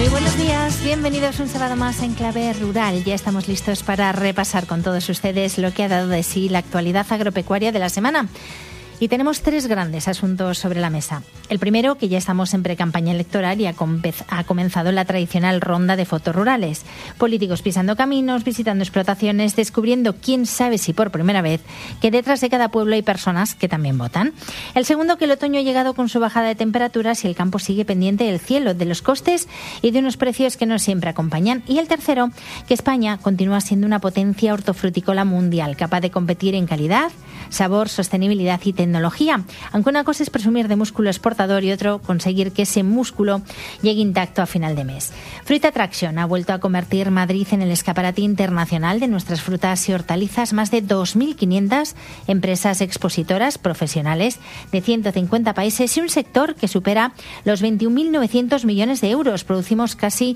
Muy buenos días, bienvenidos un sábado más en Clave Rural. Ya estamos listos para repasar con todos ustedes lo que ha dado de sí la actualidad agropecuaria de la semana. Y tenemos tres grandes asuntos sobre la mesa. El primero, que ya estamos en precampaña electoral y ha comenzado la tradicional ronda de fotos rurales. Políticos pisando caminos, visitando explotaciones, descubriendo, quién sabe si por primera vez, que detrás de cada pueblo hay personas que también votan. El segundo, que el otoño ha llegado con su bajada de temperaturas y el campo sigue pendiente del cielo, de los costes y de unos precios que no siempre acompañan. Y el tercero, que España continúa siendo una potencia hortofrutícola mundial, capaz de competir en calidad, sabor, sostenibilidad y tecnología. Aunque una cosa es presumir de músculo exportador y otro conseguir que ese músculo llegue intacto a final de mes. Fruit Attraction ha vuelto a convertir Madrid en el escaparate internacional de nuestras frutas y hortalizas. Más de 2.500 empresas expositoras profesionales de 150 países y un sector que supera los 21.900 millones de euros. Producimos casi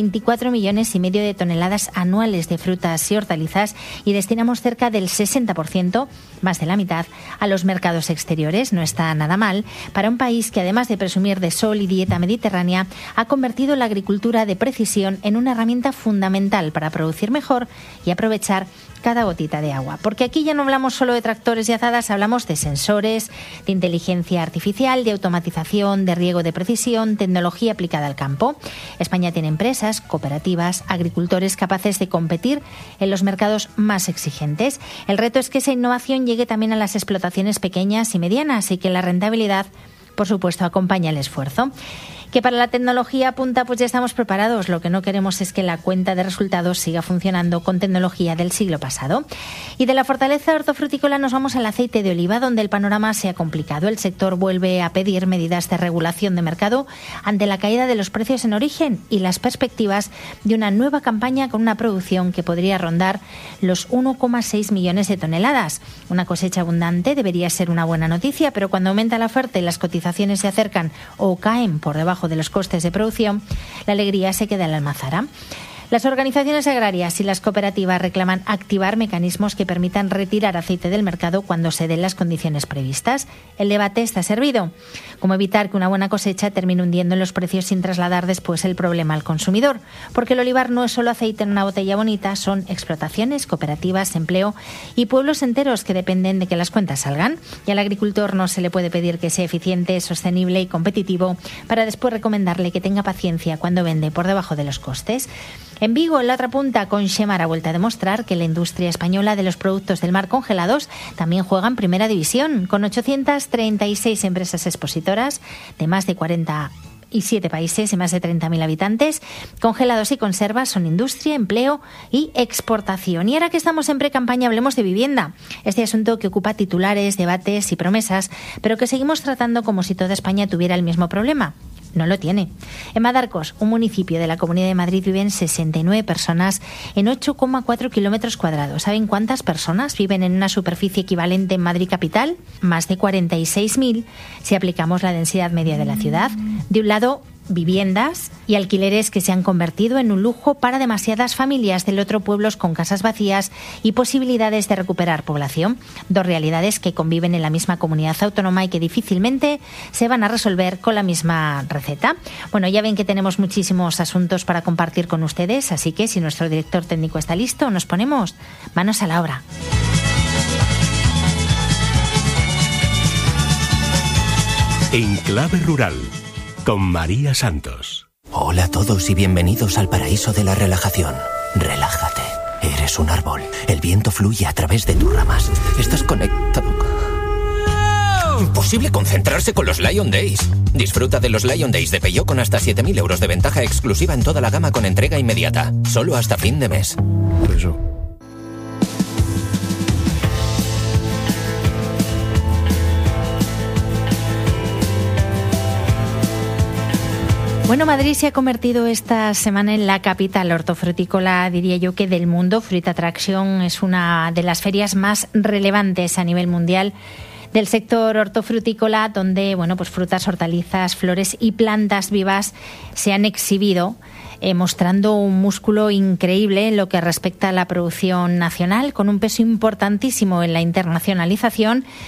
24 millones y medio de toneladas anuales de frutas y hortalizas y destinamos cerca del 60%, más de la mitad, a los mercados exteriores. No está nada mal para un país que, además de presumir de sol y dieta mediterránea, ha convertido la agricultura de precisión en una herramienta fundamental para producir mejor y aprovechar cada gotita de agua. Porque aquí ya no hablamos solo de tractores y azadas, hablamos de sensores, de inteligencia artificial, de automatización, de riego de precisión, tecnología aplicada al campo. España tiene empresas, cooperativas, agricultores capaces de competir en los mercados más exigentes. El reto es que esa innovación llegue también a las explotaciones pequeñas y medianas y que la rentabilidad, por supuesto, acompañe el esfuerzo. Que para la tecnología punta pues ya estamos preparados. Lo que no queremos es que la cuenta de resultados siga funcionando con tecnología del siglo pasado. Y de la fortaleza hortofrutícola nos vamos al aceite de oliva, donde el panorama se ha complicado. El sector vuelve a pedir medidas de regulación de mercado ante la caída de los precios en origen y las perspectivas de una nueva campaña con una producción que podría rondar los 1,6 millones de toneladas. Una cosecha abundante debería ser una buena noticia, pero cuando aumenta la oferta y las cotizaciones se acercan o caen por debajo de los costes de producción, la alegría se queda en la almazara. Las organizaciones agrarias y las cooperativas reclaman activar mecanismos que permitan retirar aceite del mercado cuando se den las condiciones previstas. El debate está servido. ¿Cómo evitar que una buena cosecha termine hundiendo en los precios sin trasladar después el problema al consumidor? Porque el olivar no es solo aceite en una botella bonita, son explotaciones, cooperativas, empleo y pueblos enteros que dependen de que las cuentas salgan. Y al agricultor no se le puede pedir que sea eficiente, sostenible y competitivo para después recomendarle que tenga paciencia cuando vende por debajo de los costes. En Vigo, en la otra punta, Conxemar ha vuelto a demostrar que la industria española de los productos del mar congelados también juega en primera división, con 836 empresas expositoras de más de 47 países y más de 30.000 habitantes. Congelados y conservas son industria, empleo y exportación. Y ahora que estamos en pre-campaña, hablemos de vivienda. Este asunto que ocupa titulares, debates y promesas, pero que seguimos tratando como si toda España tuviera el mismo problema. No lo tiene. En Madarcos, un municipio de la Comunidad de Madrid, viven 69 personas en 8,4 kilómetros cuadrados. ¿Saben cuántas personas viven en una superficie equivalente en Madrid capital? Más de 46.000 si aplicamos la densidad media de la ciudad. De un lado, viviendas y alquileres que se han convertido en un lujo para demasiadas familias. Del otro, pueblos con casas vacías y posibilidades de recuperar población. Dos realidades que conviven en la misma comunidad autónoma y que difícilmente se van a resolver con la misma receta. Bueno, ya ven que tenemos muchísimos asuntos para compartir con ustedes, así que si nuestro director técnico está listo, nos ponemos manos a la obra. En Clave Rural, con María Santos. Hola a todos y bienvenidos al paraíso de la relajación. Relájate. Eres un árbol. El viento fluye a través de tus ramas. Estás conectado. Imposible concentrarse con los Lion Days. Disfruta de los Lion Days de Peugeot con hasta 7.000 euros de ventaja exclusiva en toda la gama con entrega inmediata. Solo hasta fin de mes. Eso. Bueno, Madrid se ha convertido esta semana en la capital hortofrutícola, diría yo, que del mundo. Fruit Attraction es una de las ferias más relevantes a nivel mundial del sector hortofrutícola, donde pues frutas, hortalizas, flores y plantas vivas se han exhibido, mostrando un músculo increíble en lo que respecta a la producción nacional, con un peso importantísimo en la internacionalización,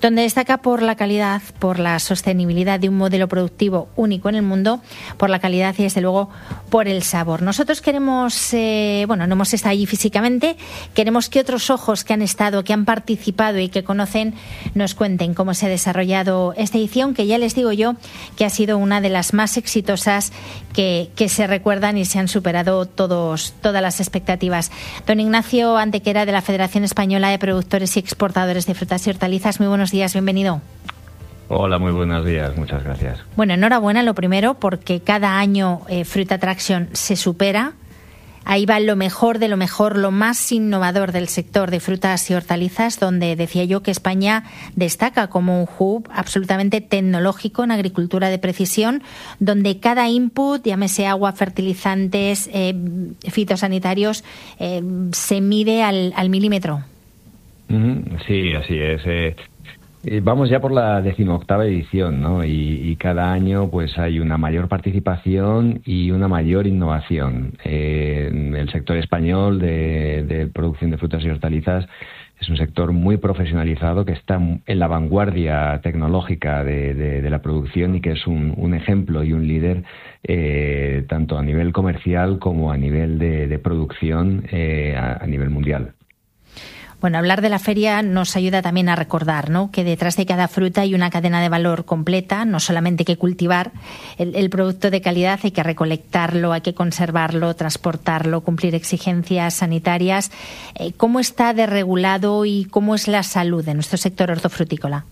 donde destaca por la calidad, por la sostenibilidad de un modelo productivo único en el mundo, por la calidad y desde luego por el sabor. Nosotros queremos, no hemos estado allí físicamente, queremos que otros ojos que han estado, que han participado y que conocen nos cuenten cómo se ha desarrollado esta edición, que ya les digo yo que ha sido una de las más exitosas que se recuerdan y se han superado todas las expectativas. Don Ignacio Antequera, de la Federación Española de Productores y Exportadores de Frutas y Hortalizas, muy buenos días, bienvenido. Hola, muy buenos días, muchas gracias. Bueno, enhorabuena lo primero, porque cada año Fruit Attraction se supera. Ahí va lo mejor de lo mejor, lo más innovador del sector de frutas y hortalizas, donde decía yo que España destaca como un hub absolutamente tecnológico en agricultura de precisión, donde cada input, llámese agua, fertilizantes, fitosanitarios, se mide al milímetro. Sí, así es. Vamos ya por la 18ª edición, ¿no? Y cada año pues hay una mayor participación y una mayor innovación. El sector español de producción de frutas y hortalizas es un sector muy profesionalizado que está en la vanguardia tecnológica de la producción y que es un ejemplo y un líder tanto a nivel comercial como a nivel de producción a nivel mundial. Bueno, hablar de la feria nos ayuda también a recordar, ¿no?, que detrás de cada fruta hay una cadena de valor completa, no solamente hay que cultivar el producto de calidad, hay que recolectarlo, hay que conservarlo, transportarlo, cumplir exigencias sanitarias. ¿Cómo está de regulado y cómo es la salud de nuestro sector hortofrutícola?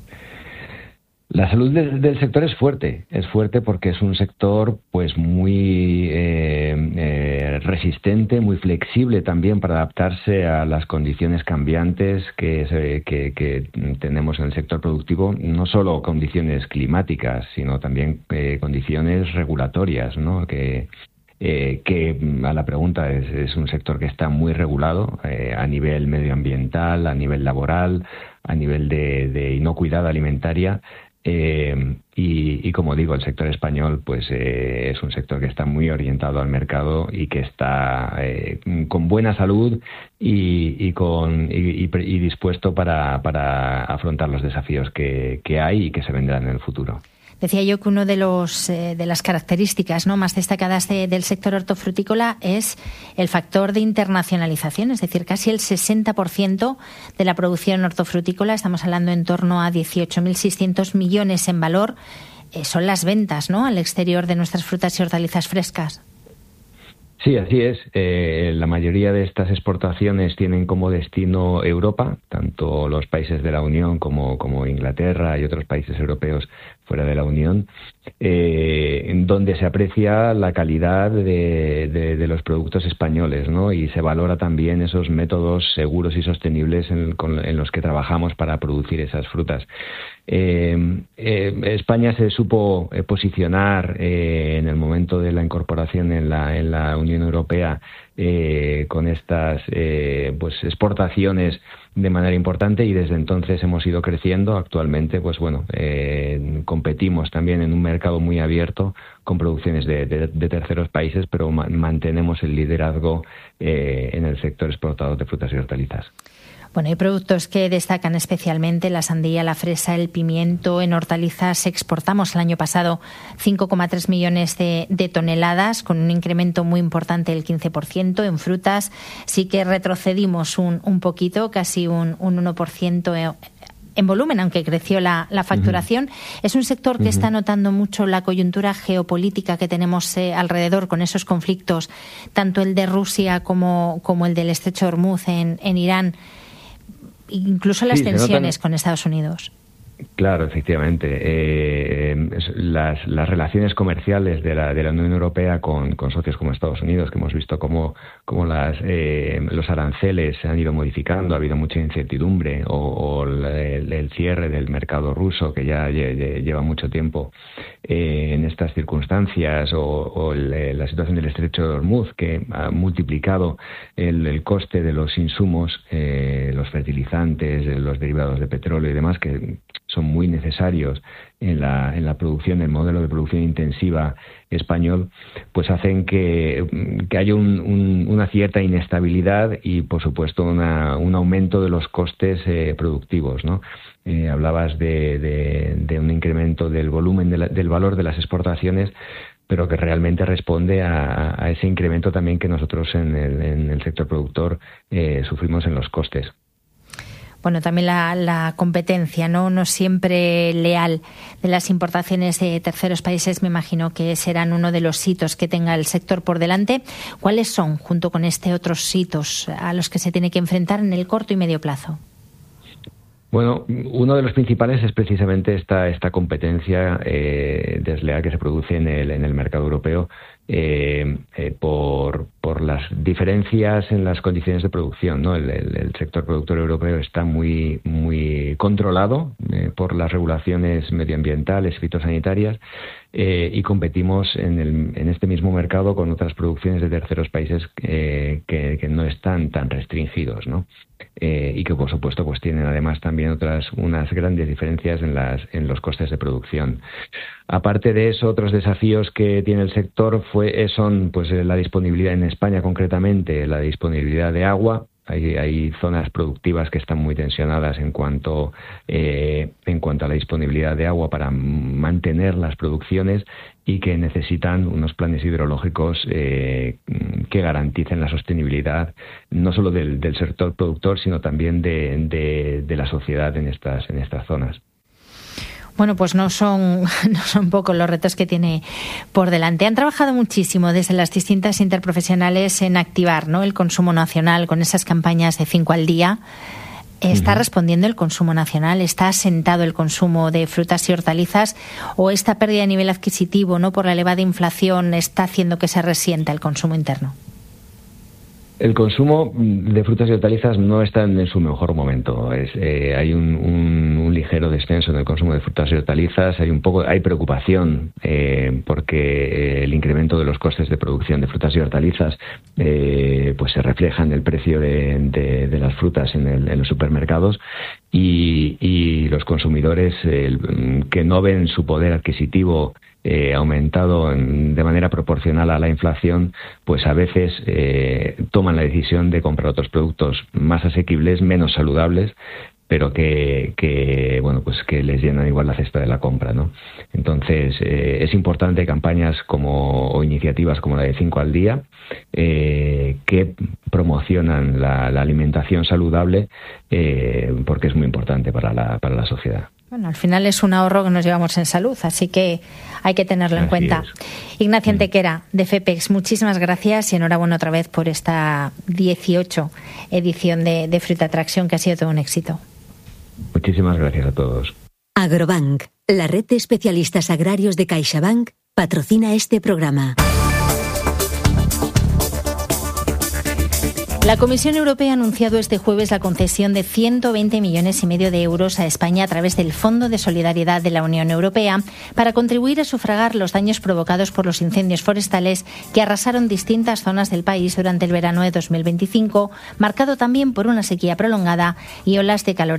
La salud del sector es fuerte porque es un sector pues muy resistente, muy flexible también para adaptarse a las condiciones cambiantes que tenemos en el sector productivo, no solo condiciones climáticas, sino también condiciones regulatorias, ¿no? Que a la pregunta es un sector que está muy regulado a nivel medioambiental, a nivel laboral, a nivel de inocuidad alimentaria. Y como digo, el sector español pues es un sector que está muy orientado al mercado y que está con buena salud y dispuesto para afrontar los desafíos que hay y que se vendrán en el futuro. Decía yo que uno de las características, ¿no?, más destacadas del sector hortofrutícola es el factor de internacionalización, es decir, casi el 60% de la producción hortofrutícola, estamos hablando en torno a 18.600 millones en valor, son las ventas, ¿no?, al exterior de nuestras frutas y hortalizas frescas. Sí, así es. La mayoría de estas exportaciones tienen como destino Europa, tanto los países de la Unión como Inglaterra y otros países europeos fuera de la Unión, en donde se aprecia la calidad de los productos españoles, ¿no? Y se valora también esos métodos seguros y sostenibles en los que trabajamos para producir esas frutas. España se supo posicionar en el momento de la incorporación en la Unión Europea con estas exportaciones de manera importante, y desde entonces hemos ido creciendo. Actualmente competimos también en un mercado muy abierto con producciones de terceros países, pero mantenemos el liderazgo en el sector exportador de frutas y hortalizas. Bueno, hay productos que destacan especialmente: la sandía, la fresa, el pimiento. En hortalizas exportamos el año pasado 5,3 millones de toneladas, con un incremento muy importante del 15%. En frutas sí que retrocedimos un poquito, casi un 1% en volumen, aunque creció la facturación. Uh-huh. Es un sector que está notando mucho la coyuntura geopolítica que tenemos alrededor, con esos conflictos, tanto el de Rusia como el del estrecho de Hormuz en Irán, incluso las tensiones con Estados Unidos. Claro, efectivamente. Las relaciones comerciales de la Unión Europea con socios como Estados Unidos, que hemos visto cómo los aranceles se han ido modificando, ha habido mucha incertidumbre, o el cierre del mercado ruso, que ya lleva mucho tiempo en estas circunstancias, o la situación del estrecho de Hormuz, que ha multiplicado el coste de los insumos, los fertilizantes, los derivados de petróleo y demás, que son muy necesarios en la producción, el modelo de producción intensiva español, pues hacen que haya una cierta inestabilidad y, por supuesto, un aumento de los costes productivos, ¿no? Hablabas de un incremento del volumen del valor de las exportaciones, pero que realmente responde a ese incremento también que nosotros en el sector productor sufrimos en los costes. Bueno, también la competencia, no siempre leal de las importaciones de terceros países, me imagino que serán uno de los hitos que tenga el sector por delante. ¿Cuáles son, junto con otros hitos a los que se tiene que enfrentar en el corto y medio plazo? Bueno, uno de los principales es precisamente esta competencia desleal que se produce en el mercado europeo por las diferencias en las condiciones de producción, ¿no? El sector productor europeo está muy controlado por las regulaciones medioambientales, fitosanitarias, y competimos en este mismo mercado con otras producciones de terceros países que no están tan restringidos, ¿no? Y que, por supuesto, pues tienen además también unas grandes diferencias en los costes de producción. Aparte de eso, otros desafíos que tiene el sector son pues la disponibilidad, en España concretamente, la disponibilidad de agua. Hay zonas productivas que están muy tensionadas en cuanto a la disponibilidad de agua para mantener las producciones y que necesitan unos planes hidrológicos que garanticen la sostenibilidad no solo del sector productor, sino también de la sociedad en estas zonas. Bueno, pues no son pocos los retos que tiene por delante. Han trabajado muchísimo desde las distintas interprofesionales en activar, ¿no?, el consumo nacional con esas campañas de 5 al día. ¿Está respondiendo el consumo nacional? ¿Está asentado el consumo de frutas y hortalizas? ¿O esta pérdida de nivel adquisitivo, no por la elevada inflación, está haciendo que se resienta el consumo interno? El consumo de frutas y hortalizas no está en su mejor momento. Hay un ligero descenso en el consumo de frutas y hortalizas. Hay preocupación porque el incremento de los costes de producción de frutas y hortalizas pues se refleja en el precio de las frutas en los supermercados y los consumidores que no ven su poder adquisitivo aumentado de manera proporcional a la inflación, pues a veces toman la decisión de comprar otros productos más asequibles, menos saludables, pero que les llenan igual la cesta de la compra, ¿no? Entonces es importante campañas o iniciativas como la de 5 al día que promocionan la alimentación saludable porque es muy importante para la sociedad. Bueno, al final es un ahorro que nos llevamos en salud, así que hay que tenerlo en cuenta. Ignacio Antequera, de FEPEX, muchísimas gracias y enhorabuena otra vez por esta 18 edición de Fruit Attraction, que ha sido todo un éxito. Muchísimas gracias a todos. Agrobank, la red de especialistas agrarios de CaixaBank, patrocina este programa. La Comisión Europea ha anunciado este jueves la concesión de 120,5 millones de euros a España a través del Fondo de Solidaridad de la Unión Europea para contribuir a sufragar los daños provocados por los incendios forestales que arrasaron distintas zonas del país durante el verano de 2025, marcado también por una sequía prolongada y olas de calor